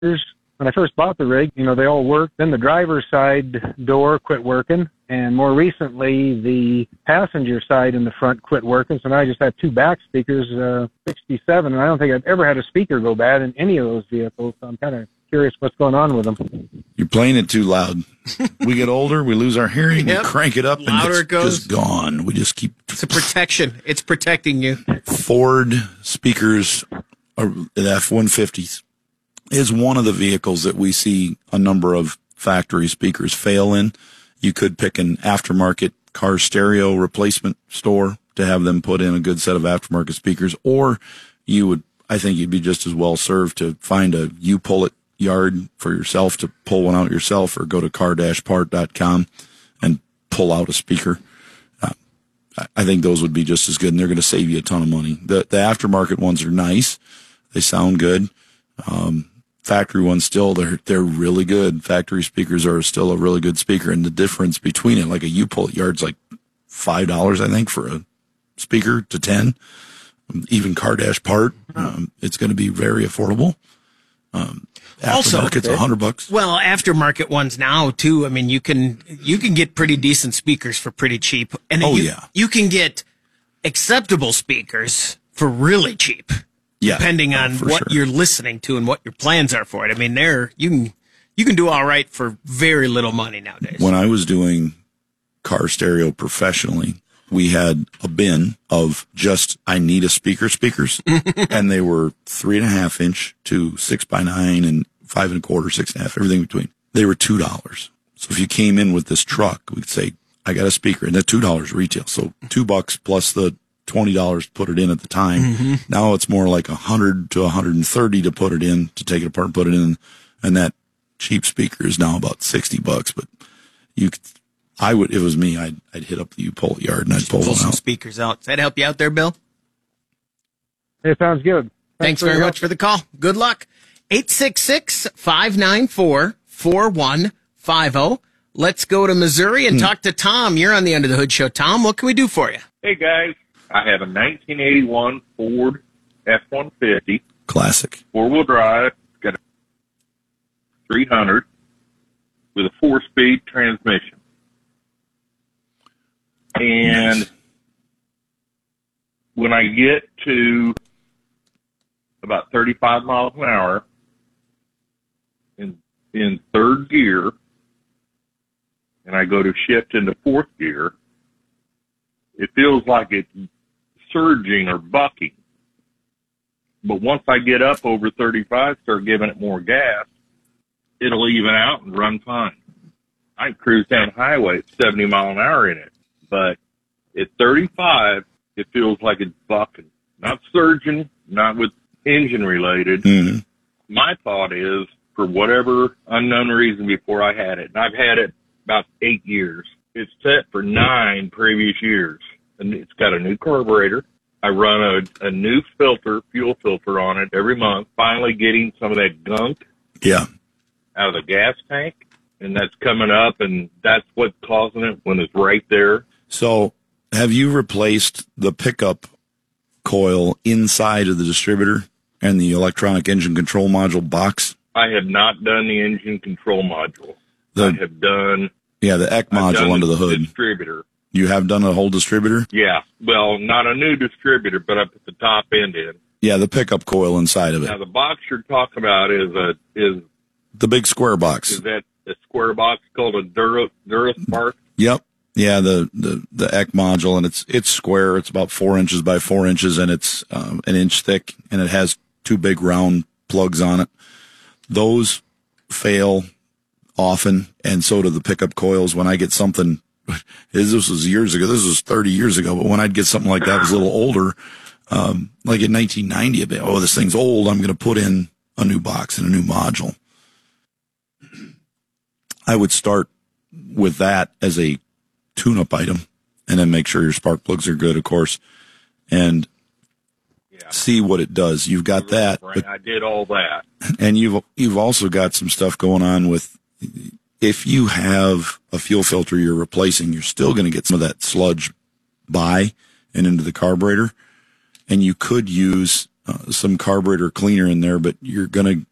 When I first bought the rig, they all worked. Then the driver's side door quit working. And more recently, the passenger side in the front quit working. So now I just have two back speakers, 67. And I don't think I've ever had a speaker go bad in any of those vehicles. So I'm kind of curious what's going on with them. You're playing it too loud. We get older, we lose our hearing, we crank it up, Louder and it's just gone. We just keep... It's a protection. It's protecting you. Ford speakers, the F-150s, is one of the vehicles that we see a number of factory speakers fail in. You could pick an aftermarket car stereo replacement store to have them put in a good set of aftermarket speakers, or I think you'd be just as well served to find a U-Pull-It yard for yourself to pull one out yourself, or go to car-part.com and pull out a speaker. I think those would be just as good, and they're going to save you a ton of money. The aftermarket ones are nice. They sound good. Factory ones still, they're really good. Factory speakers are still a really good speaker, and the difference between it, like a U-Pull-It yard's like $5, I think, for a speaker to 10. Even car-part, it's going to be very affordable. Aftermarket's $100. Well, aftermarket ones now too. I mean, you can get pretty decent speakers for pretty cheap, and you can get acceptable speakers for really cheap. Yeah, depending on what you're listening to and what your plans are for it. I mean, you can do all right for very little money nowadays. When I was doing car stereo professionally, we had a bin of just I need a speakers, and they were 3.5 inch to 6x9 and 5 1/4, 6.5, everything between. They were $2. So if you came in with this truck, we could say, I got a speaker, and that's $2 retail. So $2 plus the $20 to put it in at the time. Mm-hmm. Now it's more like $100 to $130 to put it in, to take it apart and put it in. And that cheap speaker is now about $60. But if it was me, I'd hit up the U-Pull-It yard and I'd pull some out. speakers out. Does that help you out there, Bill? It sounds good. Thanks very much for the call. Good luck. 866-594-4150. Let's go to Missouri and talk to Tom. You're on the Under the Hood Show. Tom, what can we do for you? Hey, guys. I have a 1981 Ford F-150. Classic. Four-wheel drive. Got a 300 with a 4-speed transmission. And when I get to about 35 miles an hour in third gear, and I go to shift into fourth gear, it feels like it's surging or bucking. But once I get up over 35, start giving it more gas, it'll even out and run fine. I can cruise down the highway at 70 mile an hour in it. But at 35, it feels like it's bucking. Not surging, not with engine related. Mm-hmm. My thought is, for whatever unknown reason before I had it, and I've had it about 8 years, it's set for 9 previous years. And it's got a new carburetor. I run a new fuel filter on it every month, finally getting some of that gunk out of the gas tank. And that's coming up, and that's what's causing it when it's right there. So have you replaced the pickup coil inside of the distributor and the electronic engine control module box? I have not done the engine control module. I have done... Yeah, the EC module under the hood. Distributor. You have done a whole distributor? Yeah. Well, not a new distributor, but I put the top end in. Yeah, the pickup coil inside of it. Now, the box you're talking about is the big square box. Is that a square box called a Duraspark? Yep. Yeah, the EC module, and it's square. It's about 4 inches by 4 inches, and it's an inch thick, and it has 2 big round plugs on it. Those fail often, and so do the pickup coils. When I get something, this was years ago, this was 30 years ago, but when I'd get something like that, it was a little older, like in 1990, this thing's old, I'm going to put in a new box and a new module. I would start with that as a tune-up item, and then make sure your spark plugs are good, of course, and see what it does. You've got that. Right. I did all that. And you've also got some stuff going on with, if you have a fuel filter you're replacing, you're still going to get some of that sludge by and into the carburetor, and you could use some carburetor cleaner in there, but you're going to